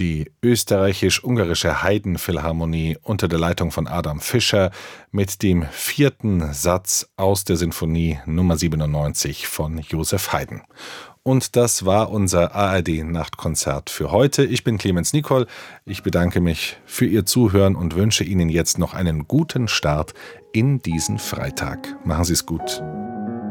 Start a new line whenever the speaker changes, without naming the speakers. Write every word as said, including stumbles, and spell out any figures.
die österreichisch-ungarische Haydn-Philharmonie unter der Leitung von Adam Fischer mit dem vierten Satz aus der Sinfonie Nummer siebenundneunzig von Joseph Haydn. Und das war unser A R D-Nachtkonzert für heute. Ich bin Clemens Nicol. Ich bedanke mich für Ihr Zuhören und wünsche Ihnen jetzt noch einen guten Start in diesen Freitag. Machen Sie es gut.